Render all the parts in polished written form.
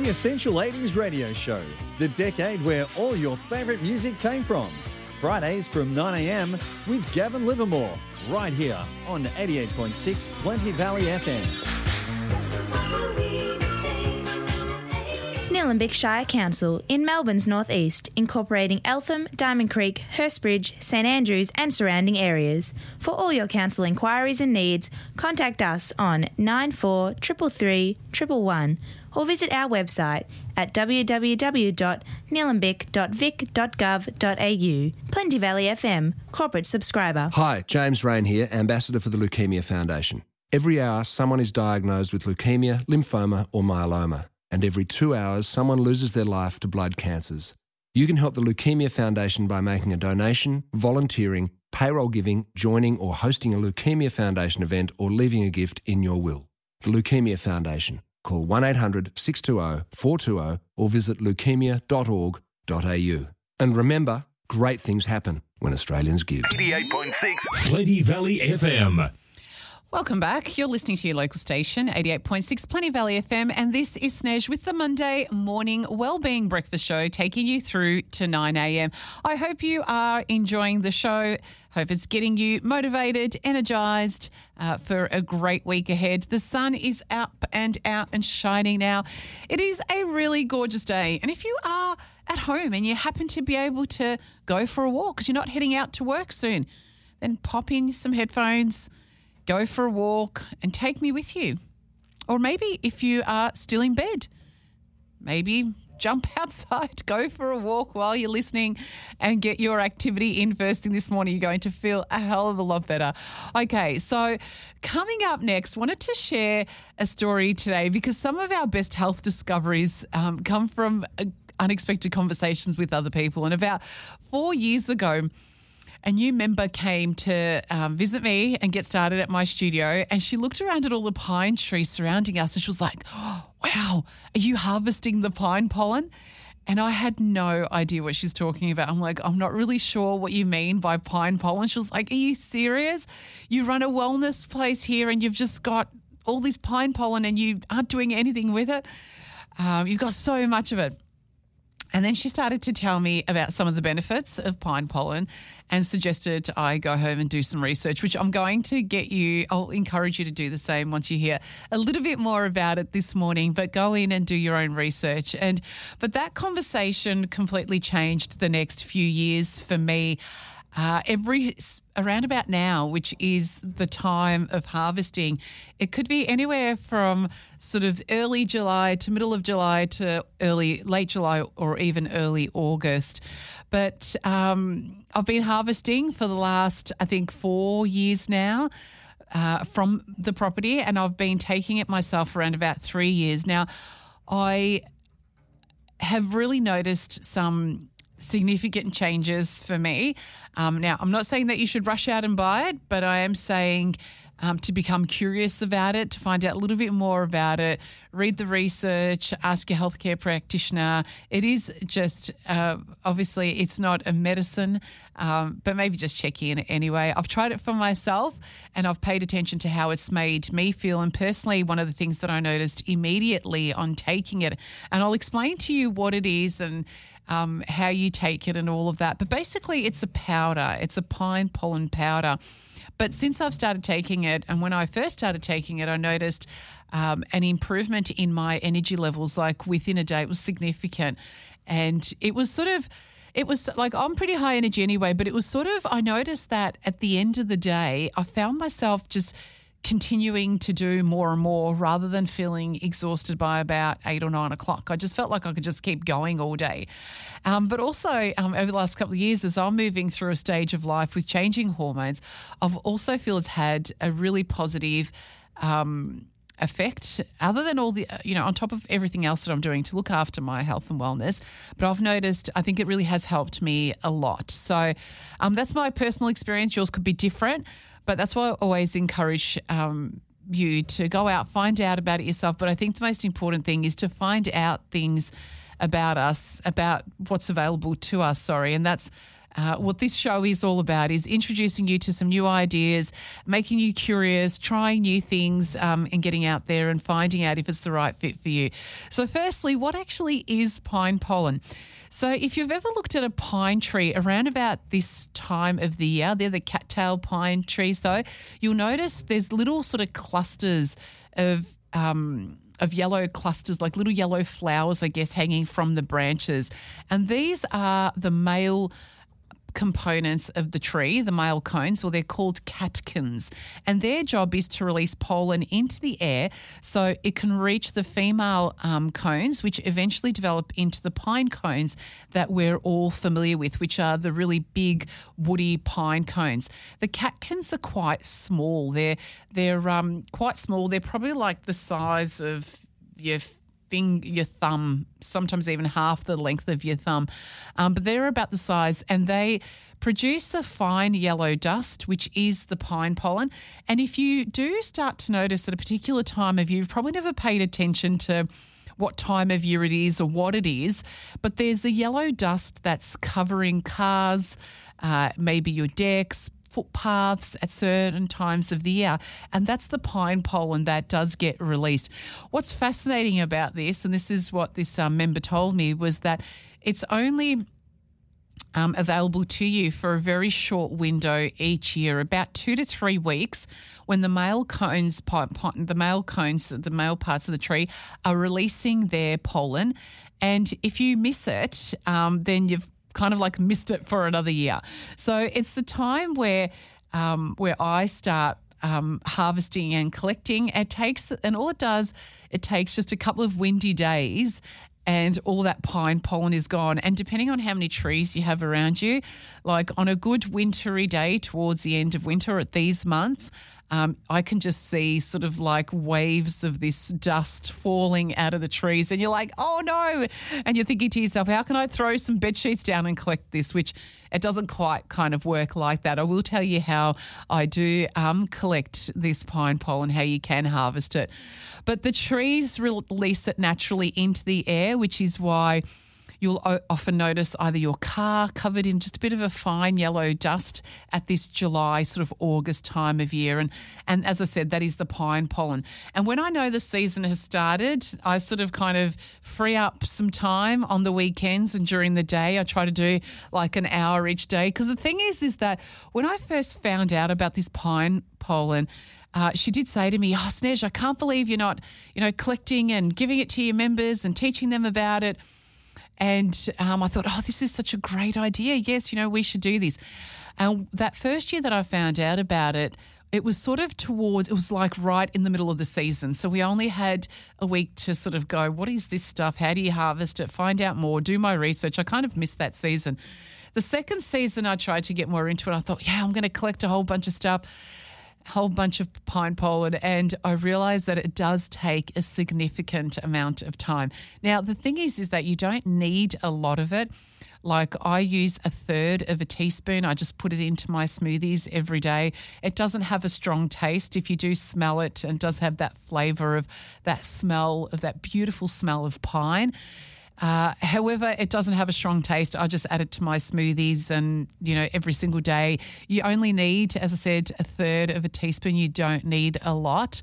The Essential 80s Radio Show, the decade where all your favourite music came from. Fridays from 9am with Gavin Livermore, right here on 88.6 Plenty Valley FM. Nillumbik Shire Council in Melbourne's northeast, incorporating Eltham, Diamond Creek, Hurstbridge, St Andrews and surrounding areas. For all your council inquiries and needs, contact us on 9433 111 or visit our website at www.nillumbik.vic.gov.au. Plenty Valley FM, corporate subscriber. Hi, James Rain here, Ambassador for the Leukaemia Foundation. Every hour, someone is diagnosed with leukaemia, lymphoma or myeloma. And every 2 hours, someone loses their life to blood cancers. You can help the Leukaemia Foundation by making a donation, volunteering, payroll giving, joining or hosting a Leukaemia Foundation event or leaving a gift in your will. The Leukaemia Foundation. Call 1-800-620-420 or visit leukemia.org.au. And remember, great things happen when Australians give. 88.6 Plenty Valley FM. Welcome back. You're listening to your local station, 88.6 Plenty Valley FM, and this is Snej with the Monday Morning Wellbeing Breakfast Show, taking you through to 9 a.m. I hope you are enjoying the show. Hope it's getting you motivated, energised for a great week ahead. The sun is up and out and shining now. It is a really gorgeous day, and if you are at home and you happen to be able to go for a walk because you're not heading out to work soon, then pop in some headphones, go for a walk and take me with you. Or maybe if you are still in bed, maybe jump outside, go for a walk while you're listening and get your activity in first thing this morning. You're going to feel a hell of a lot better. Okay, so coming up next, wanted to share a story today because some of our best health discoveries come from unexpected conversations with other people. And about 4 years ago, a new member came to visit me and get started at my studio, and she looked around at all the pine trees surrounding us and she was like, oh, wow, are you harvesting the pine pollen? And I had no idea what she's talking about. I'm like, I'm not really sure what you mean by pine pollen. She was like, are you serious? You run a wellness place here and you've just got all this pine pollen and you aren't doing anything with it? You've got so much of it. And then she started to tell me about some of the benefits of pine pollen and suggested I go home and do some research, which I'm going to get you. I'll encourage you to do the same once you hear a little bit more about it this morning, but go in and do your own research. But that conversation completely changed the next few years for me. Around about now, which is the time of harvesting, it could be anywhere from sort of early July to middle of July to late July or even early August. But I've been harvesting for the last, I think, 4 years now from the property, and I've been taking it myself around about 3 years. Now, I have really noticed some significant changes for me. Now, I'm not saying that you should rush out and buy it, but I am saying to become curious about it, to find out a little bit more about it, read the research, ask your healthcare practitioner. It is just, obviously, it's not a medicine, but maybe just check in anyway. I've tried it for myself and I've paid attention to how it's made me feel. And personally, one of the things that I noticed immediately on taking it, and I'll explain to you what it is and how you take it and all of that. But basically, it's a powder. It's a pine pollen powder. But since I've started taking it, and when I first started taking it, I noticed an improvement in my energy levels, like within a day. It was significant. And it was like, I'm pretty high energy anyway, but it was I noticed that at the end of the day, I found myself just continuing to do more and more rather than feeling exhausted by about 8 or 9 o'clock. I just felt like I could just keep going all day. But also over the last couple of years, as I'm moving through a stage of life with changing hormones, I've also feel it's had a really positive effect, other than all the, on top of everything else that I'm doing to look after my health and wellness. But I've noticed, I think it really has helped me a lot. So that's my personal experience. Yours could be different, but that's why I always encourage you to go out, find out about it yourself. But I think the most important thing is to find out things about us, about what's available to us, and that's what this show is all about is introducing you to some new ideas, making you curious, trying new things and getting out there and finding out if it's the right fit for you. So firstly, what actually is pine pollen? So if you've ever looked at a pine tree around about this time of the year, they're the cattail pine trees though, you'll notice there's little sort of clusters of yellow clusters, like little yellow flowers, I guess, hanging from the branches. And these are the male components of the tree, the male cones, or they're called catkins. And their job is to release pollen into the air so it can reach the female cones, which eventually develop into the pine cones that we're all familiar with, which are the really big woody pine cones. The catkins are quite small. They're quite small. They're probably like the size of your thumb, sometimes even half the length of your thumb. But they're about the size, and they produce a fine yellow dust, which is the pine pollen. And if you do start to notice at a particular time of year, you've probably never paid attention to what time of year it is or what it is, but there's a yellow dust that's covering cars, maybe your decks, footpaths at certain times of the year, and that's the pine pollen that does get released. What's fascinating about this, and this is what this member told me, was that it's only available to you for a very short window each year, about 2 to 3 weeks, when the male cones, the male parts of the tree are releasing their pollen. And if you miss it, then you've kind of like missed it for another year. So it's the time where I start harvesting and collecting. It takes just a couple of windy days and all that pine pollen is gone. And depending on how many trees you have around you, like on a good wintry day towards the end of winter at these months, I can just see sort of like waves of this dust falling out of the trees, and you're like, oh no. And you're thinking to yourself, how can I throw some bed sheets down and collect this? Which it doesn't quite kind of work like that. I will tell you how I do collect this pine pollen, how you can harvest it. But the trees release it naturally into the air, which is why you'll often notice either your car covered in just a bit of a fine yellow dust at this July, sort of August time of year. And as I said, that is the pine pollen. And when I know the season has started, I sort of kind of free up some time on the weekends and during the day. I try to do like an hour each day. Because the thing is that when I first found out about this pine pollen, she did say to me, oh, Snej, I can't believe you're not, collecting and giving it to your members and teaching them about it. And I thought, oh, this is such a great idea. Yes, we should do this. And that first year that I found out about it, it was sort of it was like right in the middle of the season. So we only had a week to sort of go, what is this stuff? How do you harvest it? Find out more, do my research. I kind of missed that season. The second season, I tried to get more into it. I thought, I'm going to collect a whole bunch of stuff. Whole bunch of pine pollen, and I realised that it does take a significant amount of time. Now, the thing is that you don't need a lot of it. Like I use 1/3 of a teaspoon. I just put it into my smoothies every day. It doesn't have a strong taste. If you do smell it, and it does have that flavour of that smell, of that beautiful smell of pine. However, it doesn't have a strong taste. I just add it to my smoothies and, every single day. You only need, as I said, 1/3 of a teaspoon. You don't need a lot.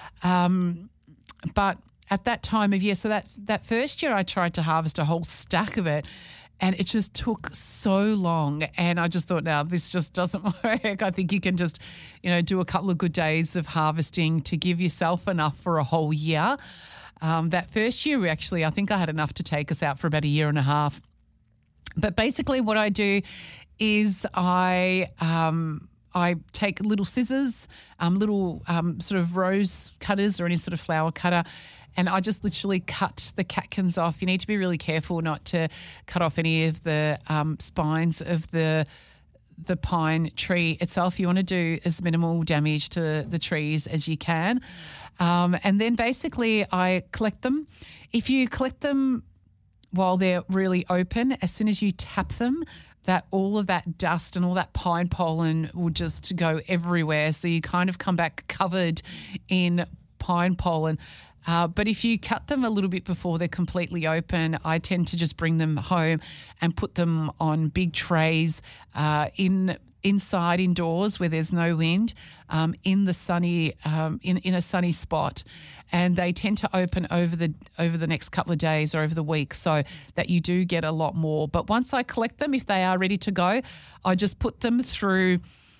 But at that time of year, so that first year I tried to harvest a whole stack of it, and it just took so long. And I just thought, no, this just doesn't work. I think you can just, do a couple of good days of harvesting to give yourself enough for a whole year. That first year, I think I had enough to take us out for about a year and a half. But basically what I do is I take little scissors, little sort of rose cutters or any sort of flower cutter, and I just literally cut the catkins off. You need to be really careful not to cut off any of the spines of the pine tree itself. You want to do as minimal damage to the trees as you can. And then basically I collect them. If you collect them while they're really open, as soon as you tap them, that all of that dust and all that pine pollen will just go everywhere. So you kind of come back covered in pine pollen. But if you cut them a little bit before they're completely open, I tend to just bring them home and put them on big trays inside, indoors, where there's no wind, in the sunny, in a sunny spot, and they tend to open over the next couple of days or over the week, so that you do get a lot more. But once I collect them, if they are ready to go, I just put them through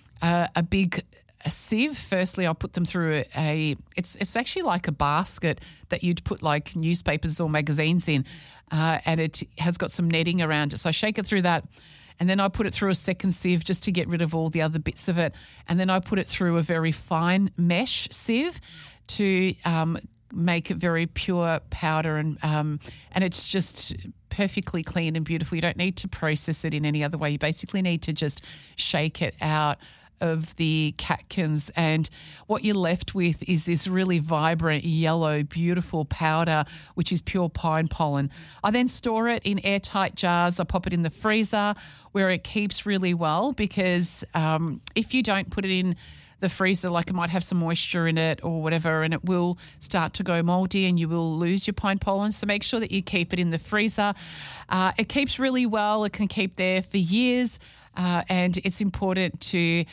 a sieve. Firstly, I'll put them through it's actually like a basket that you'd put like newspapers or magazines in, and it has got some netting around it. So I shake it through that, and then I put it through a second sieve just to get rid of all the other bits of it. And then I put it through a very fine mesh sieve to make it very pure powder, and it's just perfectly clean and beautiful. You don't need to process it in any other way. You basically need to just shake it out of the catkins, and what you're left with is this really vibrant yellow, beautiful powder, which is pure pine pollen. I then store it in airtight jars. I pop it in the freezer where it keeps really well, because if you don't put it in the freezer, like it might have some moisture in it or whatever, and it will start to go moldy and you will lose your pine pollen. So make sure that you keep it in the freezer. It keeps really well. It can keep there for years. And it's important to,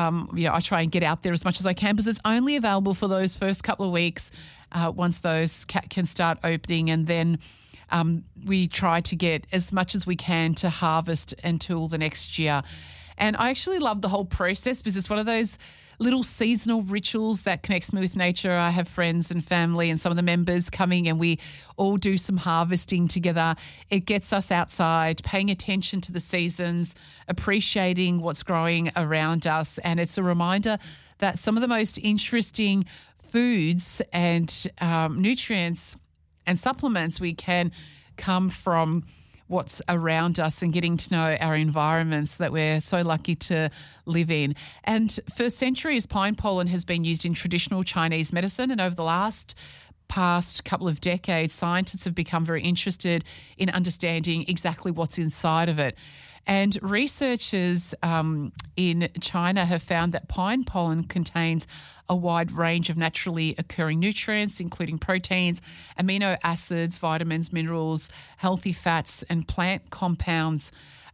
I try and get out there as much as I can, because it's only available for those first couple of weeks once those catkins start opening, and then we try to get as much as we can to harvest until the next year. And I actually love the whole process, because it's one of those little seasonal rituals that connects me with nature. I have friends and family and some of the members coming, and we all do some harvesting together. It gets us outside, paying attention to the seasons, appreciating what's growing around us. And it's a reminder that some of the most interesting foods and nutrients and supplements we can come from what's around us and getting to know our environments that we're so lucky to live in. And for centuries, pine pollen has been used in traditional Chinese medicine, and over the past couple of decades, scientists have become very interested in understanding exactly what's inside of it. And researchers in China have found that pine pollen contains a wide range of naturally occurring nutrients, including proteins, amino acids, vitamins, minerals, healthy fats, and plant compounds,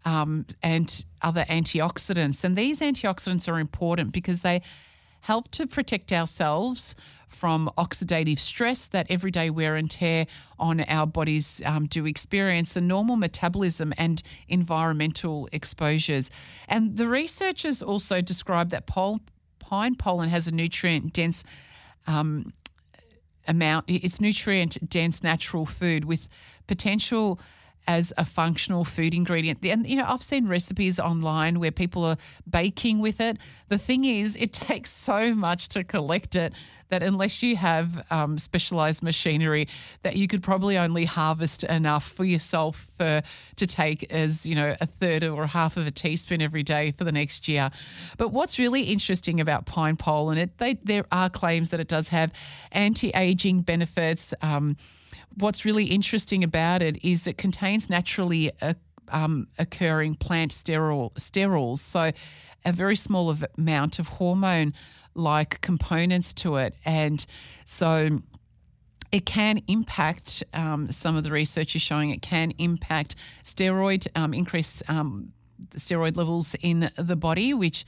and other antioxidants. And these antioxidants are important because they help to protect ourselves from oxidative stress that everyday wear and tear on our bodies do experience, and normal metabolism and environmental exposures. And the researchers also describe that pine pollen has a nutrient-dense it's nutrient-dense natural food with potential as a functional food ingredient. And, I've seen recipes online where people are baking with it. The thing is, it takes so much to collect it that unless you have specialised machinery, that you could probably only harvest enough for yourself to take as, a third or half of a teaspoon every day for the next year. But what's really interesting about pine pollen, there are claims that it does have anti-aging benefits. What's really interesting about it is it contains naturally occurring plant sterols, so a very small amount of hormone-like components to it. And so it can impact, some of the research is showing it can impact increase steroid levels in the body, which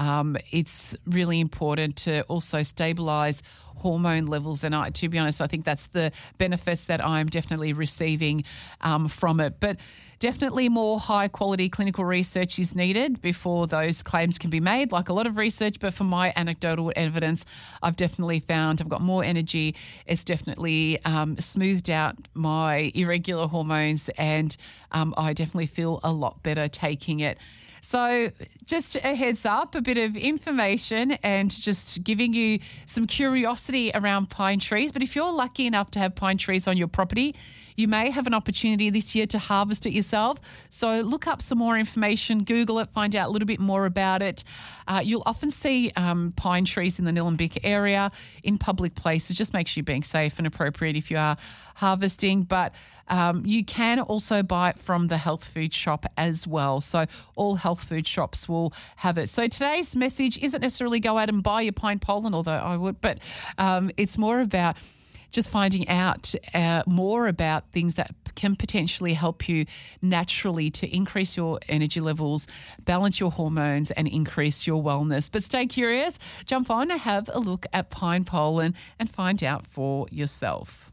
it's really important to also stabilise hormone levels. And to be honest, I think that's the benefits that I'm definitely receiving from it. But definitely more high quality clinical research is needed before those claims can be made, like a lot of research. But from my anecdotal evidence, I've definitely found I've got more energy. It's definitely smoothed out my irregular hormones, and I definitely feel a lot better taking it. So just a heads up, a bit of information and just giving you some curiosity around pine trees. But if you're lucky enough to have pine trees on your property, you may have an opportunity this year to harvest it yourself. So look up some more information, Google it, find out a little bit more about it. You'll often see pine trees in the Nillumbik area in public places. Just make sure you're being safe and appropriate if you are harvesting. But you can also buy it from the health food shop as well. So all health food shops will have it. So today's message isn't necessarily go out and buy your pine pollen, although I would, but it's more about just finding out more about things that can potentially help you naturally to increase your energy levels, balance your hormones and increase your wellness. But stay curious, jump on and have a look at Pine Pollen and find out for yourself.